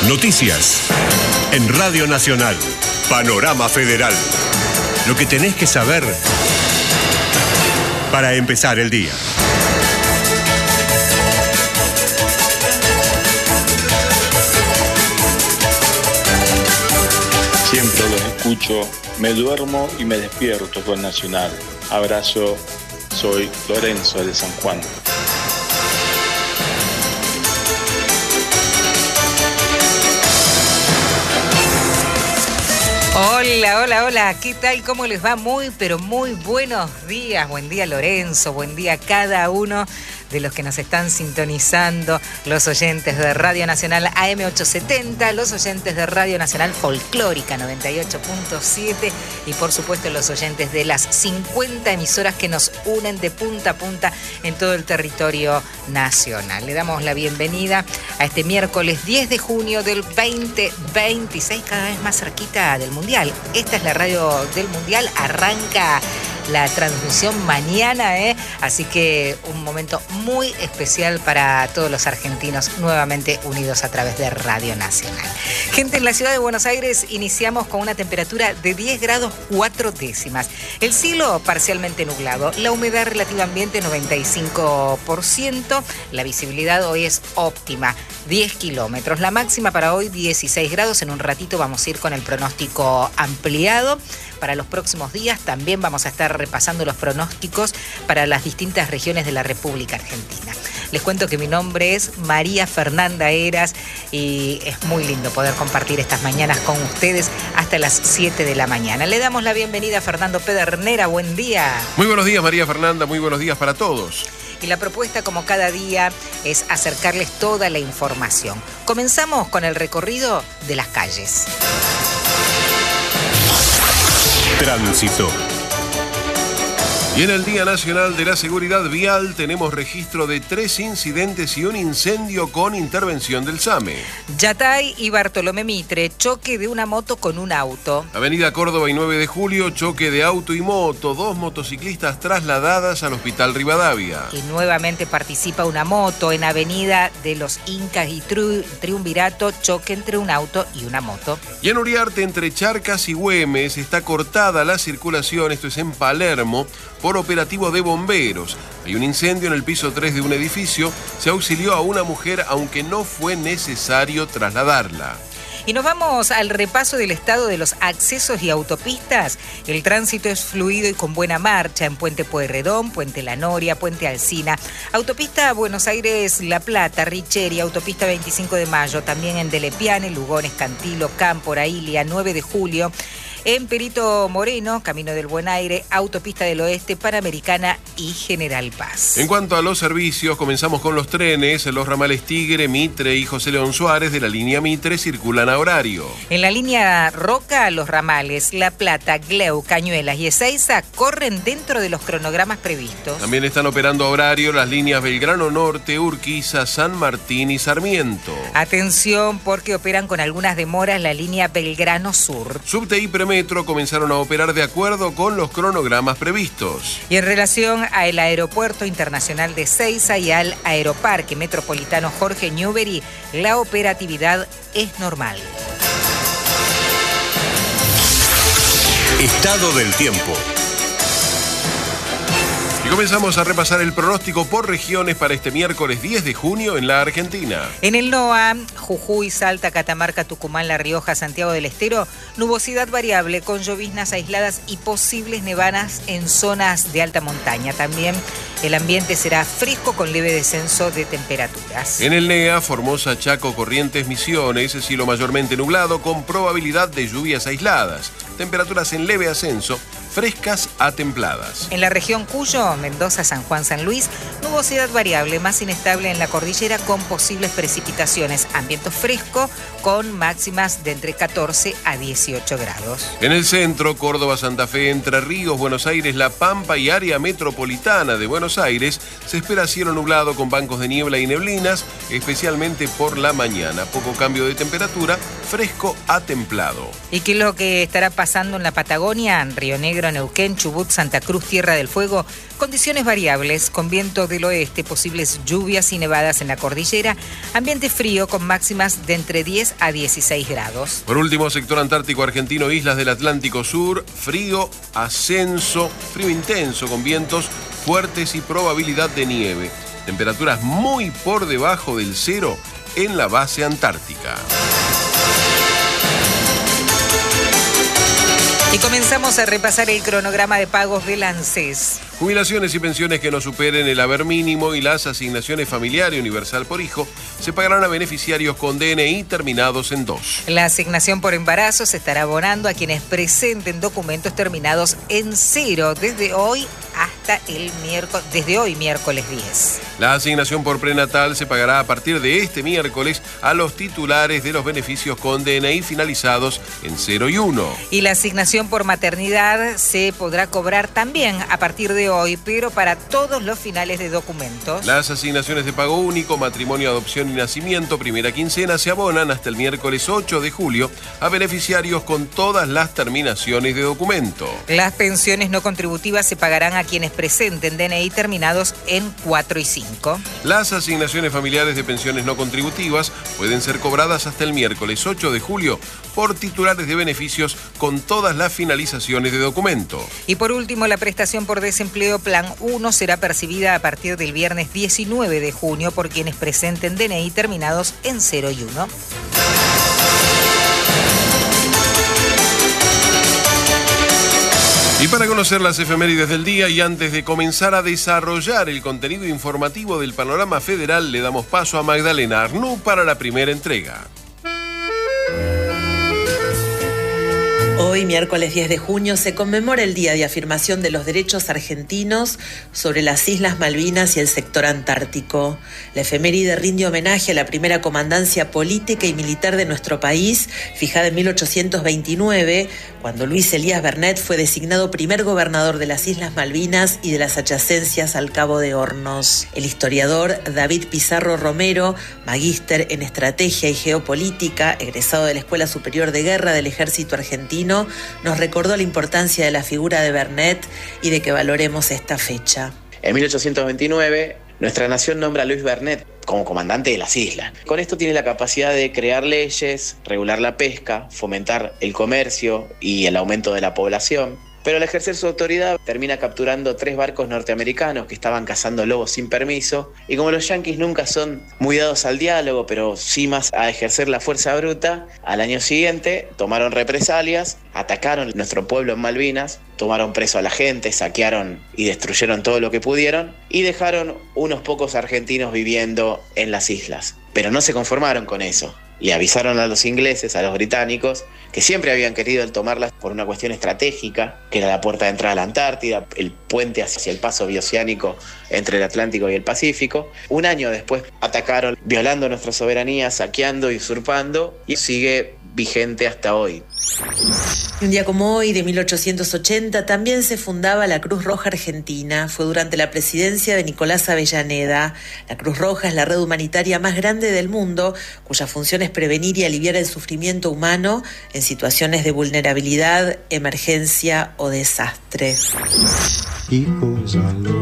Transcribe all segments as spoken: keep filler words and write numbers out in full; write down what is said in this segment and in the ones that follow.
Noticias en Radio Nacional. Panorama Federal. Lo que tenés que saber para empezar el día. Siempre los escucho, me duermo y me despierto con Nacional. Abrazo, soy Lorenzo de San Juan. Hola, hola, hola, ¿qué tal? ¿Cómo les va? Muy, pero muy buenos días. Buen día, Lorenzo, buen día a cada uno de los que nos están sintonizando, los oyentes de Radio Nacional A M ochocientos setenta, los oyentes de Radio Nacional Folclórica noventa y ocho punto siete y por supuesto los oyentes de las cincuenta emisoras que nos unen de punta a punta en todo el territorio nacional. Le damos la bienvenida a este miércoles diez de junio del veinte veintiséis, cada vez más cerquita del Mundial. Esta es la radio del Mundial, arranca la transmisión mañana, ¿eh? Así que un momento muy especial para todos los argentinos nuevamente unidos a través de Radio Nacional. Gente, en la ciudad de Buenos Aires iniciamos con una temperatura de diez grados cuatro décimas. El cielo parcialmente nublado, la humedad relativa ambiente noventa y cinco por ciento, la visibilidad hoy es óptima, diez kilómetros. La máxima para hoy dieciséis grados, en un ratito vamos a ir con el pronóstico ampliado. Para los próximos días también vamos a estar repasando los pronósticos para las distintas regiones de la República Argentina. Les cuento que mi nombre es María Fernanda Heras y es muy lindo poder compartir estas mañanas con ustedes hasta las siete de la mañana. Le damos la bienvenida a Fernando Pedernera. Buen día. Muy buenos días, María Fernanda. Muy buenos días para todos. Y la propuesta, como cada día, es acercarles toda la información. Comenzamos con el recorrido de las calles. Tránsito. Y en el Día Nacional de la Seguridad Vial tenemos registro de tres incidentes y un incendio con intervención del SAME. Yatay y Bartolomé Mitre, choque de una moto con un auto. Avenida Córdoba y nueve de julio, choque de auto y moto, dos motociclistas trasladadas al Hospital Rivadavia. Y nuevamente participa una moto en Avenida de los Incas y Tri- Triunvirato, choque entre un auto y una moto. Y en Uriarte, entre Charcas y Güemes, está cortada la circulación, esto es en Palermo, por operativo de bomberos. Hay un incendio en el piso tres de un edificio. Se auxilió a una mujer, aunque no fue necesario trasladarla. Y nos vamos al repaso del estado de los accesos y autopistas. El tránsito es fluido y con buena marcha en Puente Pueyrredón, Puente La Noria, Puente Alsina, Autopista Buenos Aires-La Plata, Richeri, Autopista veinticinco de mayo, también en Delepiane, Lugones, Cantilo, Cámpora, Ilia, nueve de julio. En Perito Moreno, Camino del Buen Aire, Autopista del Oeste, Panamericana y General Paz. En cuanto a los servicios, comenzamos con los trenes. Los ramales Tigre, Mitre y José León Suárez de la línea Mitre circulan a horario. En la línea Roca, los ramales La Plata, Gleu, Cañuelas y Ezeiza corren dentro de los cronogramas previstos. También están operando a horario las líneas Belgrano Norte, Urquiza, San Martín y Sarmiento. Atención, porque operan con algunas demoras la línea Belgrano Sur. Subte y Premetro comenzaron a operar de acuerdo con los cronogramas previstos. Y en relación al Aeropuerto Internacional de Ezeiza y al Aeroparque Metropolitano Jorge Newbery, la operatividad es normal. Estado del tiempo. Y comenzamos a repasar el pronóstico por regiones para este miércoles diez de junio en la Argentina. En el NOA, Jujuy, Salta, Catamarca, Tucumán, La Rioja, Santiago del Estero, nubosidad variable con lloviznas aisladas y posibles nevadas en zonas de alta montaña. También el ambiente será fresco con leve descenso de temperaturas. En el NEA, Formosa, Chaco, Corrientes, Misiones, cielo mayormente nublado con probabilidad de lluvias aisladas. Temperaturas en leve ascenso, frescas a templadas. En la región Cuyo, Mendoza, San Juan, San Luis, nubosidad variable más inestable en la cordillera con posibles precipitaciones. Ambiente fresco con máximas de entre catorce a dieciocho grados. En el centro, Córdoba, Santa Fe, Entre Ríos, Buenos Aires, La Pampa y área metropolitana de Buenos Aires, se espera cielo nublado con bancos de niebla y neblinas, especialmente por la mañana. Poco cambio de temperatura, fresco a templado. ¿Y qué es lo que estará pasando en la Patagonia? En Río Negro, Neuquén, Chubut, Santa Cruz, Tierra del Fuego, condiciones variables con viento del del oeste, posibles lluvias y nevadas en la cordillera, ambiente frío con máximas de entre diez a dieciséis grados. Por último, sector antártico argentino, islas del Atlántico Sur, frío, ascenso, frío intenso con vientos fuertes y probabilidad de nieve. Temperaturas muy por debajo del cero en la base antártica. Y comenzamos a repasar el cronograma de pagos del ANSES. Jubilaciones y pensiones que no superen el haber mínimo y las asignaciones familiar y universal por hijo se pagarán a beneficiarios con D N I terminados en dos. La asignación por embarazo se estará abonando a quienes presenten documentos terminados en cero desde hoy hasta el miércoles, desde hoy miércoles diez. La asignación por prenatal se pagará a partir de este miércoles a los titulares de los beneficios con D N I finalizados en cero y uno. Y la asignación por maternidad se podrá cobrar también a partir de hoy, pero para todos los finales de documentos. Las asignaciones de pago único, matrimonio, adopción y nacimiento, primera quincena, se abonan hasta el miércoles ocho de julio a beneficiarios con todas las terminaciones de documento. Las pensiones no contributivas se pagarán a quienes presenten D N I terminados en cuatro y cinco. Las asignaciones familiares de pensiones no contributivas pueden ser cobradas hasta el miércoles ocho de julio por titulares de beneficios con todas las finalizaciones de documento. Y por último, la prestación por desempleo Plan uno será percibida a partir del viernes diecinueve de junio por quienes presenten D N I terminados en cero y uno. Y para conocer las efemérides del día y antes de comenzar a desarrollar el contenido informativo del Panorama Federal, le damos paso a Magdalena Arnú para la primera entrega. Hoy, miércoles diez de junio, se conmemora el Día de Afirmación de los Derechos Argentinos sobre las Islas Malvinas y el sector antártico. La efeméride rinde homenaje a la primera comandancia política y militar de nuestro país, fijada en mil ochocientos veintinueve, cuando Luis Elías Bernet fue designado primer gobernador de las Islas Malvinas y de las adyacencias al Cabo de Hornos. El historiador David Pizarro Romero, magíster en Estrategia y Geopolítica, egresado de la Escuela Superior de Guerra del Ejército Argentino, nos recordó la importancia de la figura de Bernet y de que valoremos esta fecha. En mil ochocientos veintinueve, nuestra nación nombra a Luis Bernet como comandante de las islas. Con esto tiene la capacidad de crear leyes, regular la pesca, fomentar el comercio y el aumento de la población. Pero al ejercer su autoridad termina capturando tres barcos norteamericanos que estaban cazando lobos sin permiso, y como los yanquis nunca son muy dados al diálogo, pero sí más a ejercer la fuerza bruta, al año siguiente tomaron represalias, atacaron nuestro pueblo en Malvinas, tomaron preso a la gente, saquearon y destruyeron todo lo que pudieron y dejaron unos pocos argentinos viviendo en las islas. Pero no se conformaron con eso. Le avisaron a los ingleses, a los británicos, que siempre habían querido tomarlas por una cuestión estratégica, que era la puerta de entrada a la Antártida, el puente hacia el paso bioceánico entre el Atlántico y el Pacífico. Un año después atacaron, violando nuestra soberanía, saqueando y usurpando, y sigue vigente hasta hoy. Un día como hoy, de mil ochocientos ochenta, también se fundaba la Cruz Roja Argentina. Fue durante la presidencia de Nicolás Avellaneda. La Cruz Roja es la red humanitaria más grande del mundo, cuya función es prevenir y aliviar el sufrimiento humano en situaciones de vulnerabilidad, emergencia o desastre. Que coisa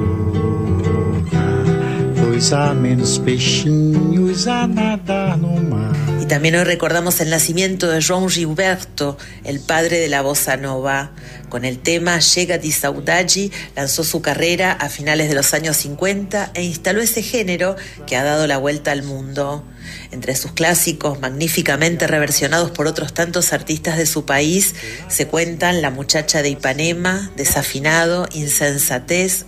louca, coisa menos peixinhos a nadar no mar. Y también hoy recordamos el nacimiento de João Gilberto, el padre de la bossa nova. Con el tema Chega de Saudade lanzó su carrera a finales de los años cincuenta e instaló ese género que ha dado la vuelta al mundo. Entre sus clásicos, magníficamente reversionados por otros tantos artistas de su país, se cuentan La muchacha de Ipanema, Desafinado, Insensatez